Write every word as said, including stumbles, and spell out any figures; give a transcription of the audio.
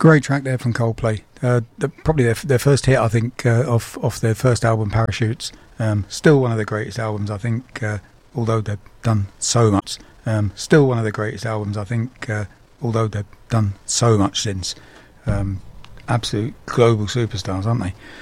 Great track there from Coldplay. Uh, the, probably their, their first hit, I think, uh, off off their first album, Parachutes. Um, still one of the greatest albums, I think. Uh, although they've done so much, um, still one of the greatest albums, I think. Uh, although they've done so much since. Um, absolute global superstars, aren't they?